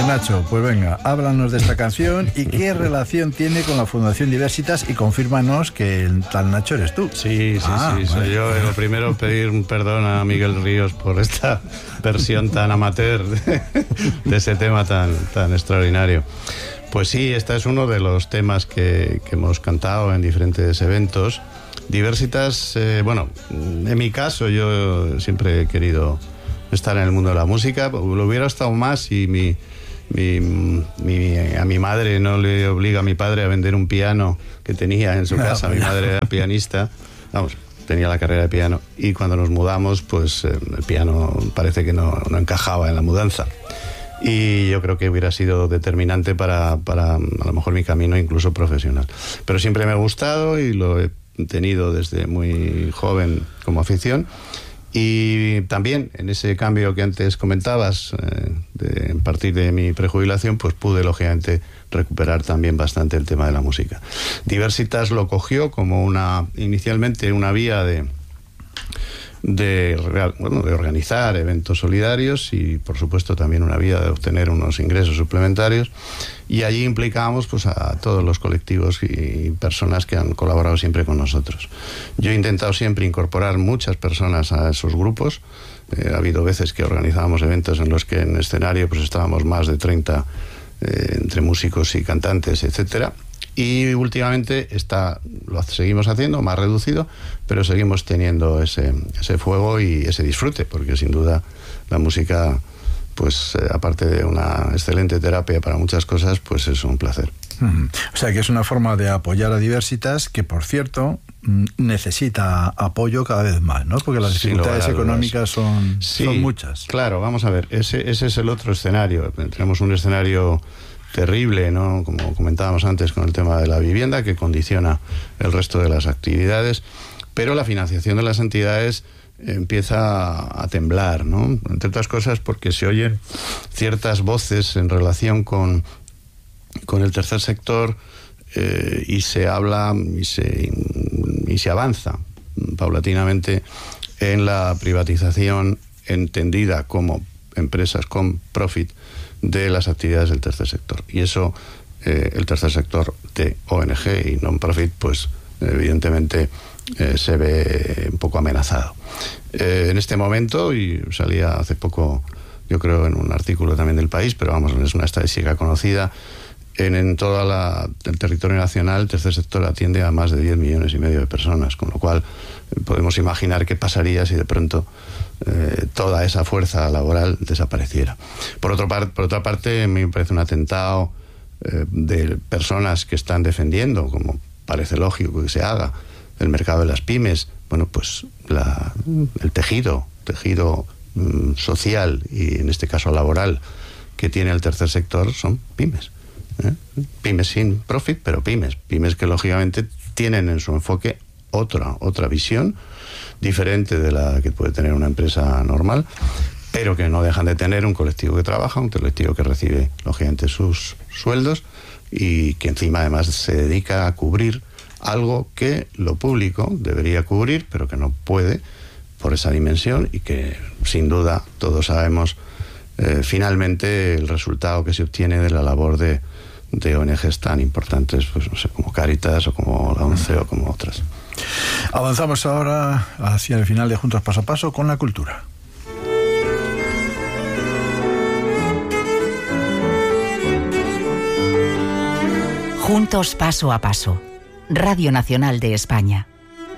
Nacho, pues venga, háblanos de esta canción y qué relación tiene con la Fundación Diversitas y confírmanos que el tal Nacho eres tú. Sí, soy yo. Lo primero, pedir un perdón a Miguel Ríos por esta versión tan amateur de ese tema tan extraordinario. Pues sí, este es uno de los temas que hemos cantado en diferentes eventos. Diversitas, en mi caso yo siempre he querido estar en el mundo de la música. Lo hubiera estado más si a mi madre no le obliga a mi padre a vender un piano que tenía en su casa. Mi madre era pianista, tenía la carrera de piano, y cuando nos mudamos, pues el piano parece que no encajaba en la mudanza. Y yo creo que hubiera sido determinante para a lo mejor mi camino incluso profesional. Pero siempre me ha gustado y lo he tenido desde muy joven como afición. Y también en ese cambio que antes comentabas, a partir de mi prejubilación, pues pude lógicamente recuperar también bastante el tema de la música. Diversitas lo cogió como inicialmente una vía de organizar eventos solidarios y por supuesto también una vía de obtener unos ingresos suplementarios, y allí implicábamos pues a todos los colectivos y personas que han colaborado siempre con nosotros. Yo he intentado siempre incorporar muchas personas a esos grupos. Ha habido veces que organizábamos eventos en los que en escenario pues estábamos más de 30 entre músicos y cantantes, etcétera. Y últimamente lo seguimos haciendo, más reducido, pero seguimos teniendo ese fuego y ese disfrute, porque sin duda la música, pues aparte de una excelente terapia para muchas cosas, pues es un placer. O sea que es una forma de apoyar a Diversitas que, por cierto, necesita apoyo cada vez más, ¿no? Porque las dificultades económicas son muchas. Claro, vamos a ver, ese es el otro escenario. Tenemos un escenario terrible, ¿no? Como comentábamos antes con el tema de la vivienda, que condiciona el resto de las actividades, pero la financiación de las entidades empieza a temblar, ¿no? Entre otras cosas porque se oyen ciertas voces en relación con el tercer sector, y se habla y se avanza paulatinamente en la privatización entendida como empresas con profit de las actividades del tercer sector. Y eso, el tercer sector de ONG y non-profit, pues evidentemente se ve un poco amenazado. En este momento, y salía hace poco, yo creo, en un artículo también del País, pero vamos, es una estadística conocida, en todo el territorio nacional el tercer sector atiende a más de 10,5 millones de personas, con lo cual podemos imaginar qué pasaría si de pronto toda esa fuerza laboral desapareciera. Por otra parte, a mí me parece un atentado de personas que están defendiendo, como parece lógico que se haga, el mercado de las pymes. Bueno, pues el tejido social y en este caso laboral que tiene el tercer sector son pymes. Pymes sin profit, pero pymes que lógicamente tienen en su enfoque otra visión diferente de la que puede tener una empresa normal, pero que no dejan de tener un colectivo que trabaja, un colectivo que recibe lógicamente sus sueldos y que encima además se dedica a cubrir algo que lo público debería cubrir, pero que no puede por esa dimensión, y que sin duda todos sabemos finalmente el resultado que se obtiene de la labor de ONGs tan importantes, pues no sé, como Cáritas o como la ONCE o como otras. Avanzamos ahora hacia el final de Juntos Paso a Paso con la cultura. Juntos Paso a Paso. Radio Nacional de España.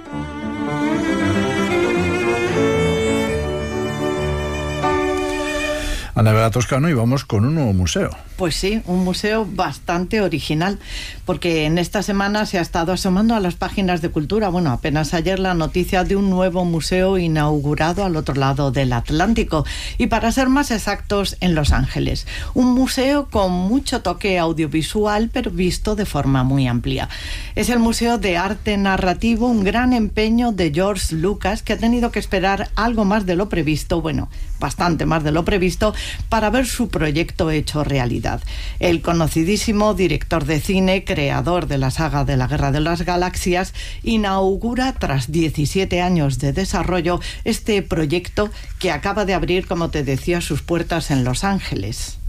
Ana Vega Toscano, y vamos con un nuevo museo. Pues sí, un museo bastante original, porque en esta semana se ha estado asomando a las páginas de cultura. Bueno, apenas ayer la noticia de un nuevo museo inaugurado al otro lado del Atlántico, y para ser más exactos, en Los Ángeles. Un museo con mucho toque audiovisual, pero visto de forma muy amplia. Es el Museo de Arte Narrativo, un gran empeño de George Lucas, que ha tenido que esperar algo más de lo previsto, bueno, bastante más de lo previsto, para ver su proyecto hecho realidad. El conocidísimo director de cine, creador de la saga de la Guerra de las Galaxias, inaugura, tras 17 años de desarrollo, este proyecto que acaba de abrir, como te decía, sus puertas en Los Ángeles.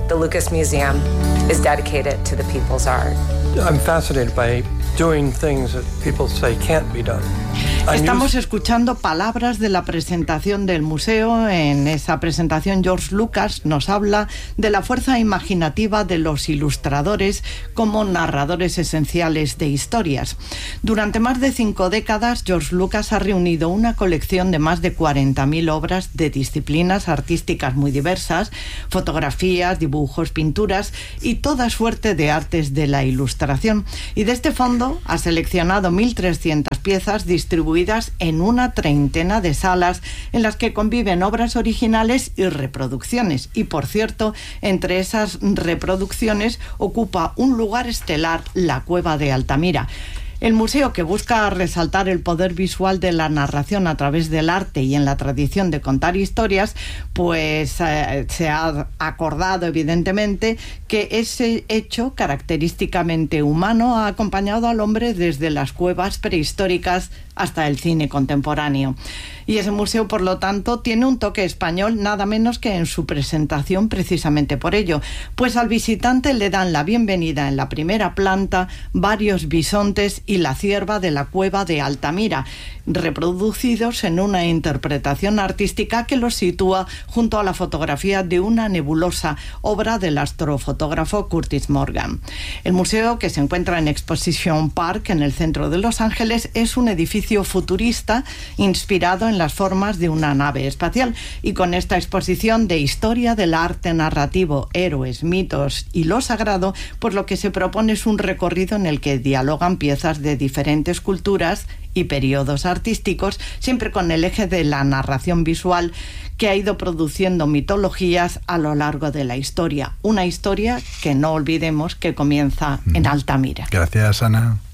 the Lucas Museum is dedicated to the people's art. I'm fascinated by doing things that people say can't be done. Estamos escuchando palabras de la presentación del museo. En esa presentación, George Lucas nos habla de la fuerza imaginativa de los ilustradores como narradores esenciales de historias. Durante más de 5 décadas, George Lucas ha reunido una colección de más de 40.000 obras de disciplinas artísticas muy diversas, fotografías, dibujos, pinturas y toda suerte de artes de la ilustración. Y de este fondo ha seleccionado 1.300 piezas distribuidas en una treintena de salas en las que conviven obras originales y reproducciones. Y por cierto, entre esas reproducciones ocupa un lugar estelar la Cueva de Altamira. El museo, que busca resaltar el poder visual de la narración a través del arte y en la tradición de contar historias, pues se ha acordado evidentemente que ese hecho característicamente humano ha acompañado al hombre desde las cuevas prehistóricas hasta el cine contemporáneo. Y ese museo, por lo tanto, tiene un toque español, nada menos que en su presentación precisamente por ello, pues al visitante le dan la bienvenida en la primera planta varios bisontes y la cierva de la Cueva de Altamira, reproducidos en una interpretación artística que los sitúa junto a la fotografía de una nebulosa, obra del astrofotógrafo Curtis Morgan. El museo, que se encuentra en Exposition Park, en el centro de Los Ángeles, es un edificio futurista inspirado en las formas de una nave espacial, y con esta exposición de historia del arte narrativo, héroes, mitos y lo sagrado, pues lo que se propone es un recorrido en el que dialogan piezas de diferentes culturas y periodos artísticos, siempre con el eje de la narración visual que ha ido produciendo mitologías a lo largo de la historia. Una historia que no olvidemos que comienza en Altamira. Gracias, Ana.